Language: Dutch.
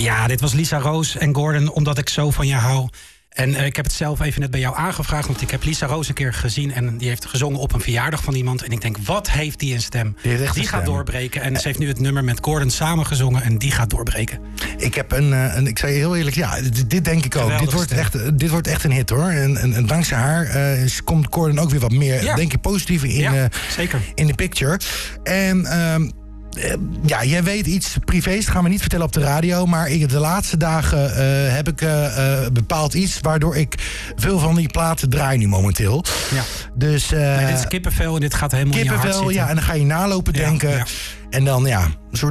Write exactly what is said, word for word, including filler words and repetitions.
Ja, dit was Lisa Roos en Gordon, omdat ik zo van je hou. En uh, ik heb het zelf even net bij jou aangevraagd, want ik heb Lisa Roos een keer gezien en die heeft gezongen op een verjaardag van iemand. En ik denk, wat heeft die een stem? Die, die gaat stem. doorbreken. En ze heeft nu het nummer met Gordon samengezongen en die gaat doorbreken. Ik heb een, een ik zei je heel eerlijk, ja, dit, dit denk ik ook. Geweldige Dit wordt, stem. echt, dit wordt echt een hit hoor. En, en, en dankzij haar uh, komt Gordon ook weer wat meer, Ja. denk ik, positief in, Ja, uh, zeker. in de picture. En um, Uh, ja, jij weet iets privés, dat gaan we niet vertellen op de radio. Maar ik, de laatste dagen uh, heb ik uh, uh, bepaald iets waardoor ik veel van die platen draai nu momenteel. Ja. Dus, uh, nee, dit is kippenvel en dit gaat helemaal in je hart kippenvel, zitten. ja, en dan ga je nalopen Ja, denken. ja. En dan, ja, een soort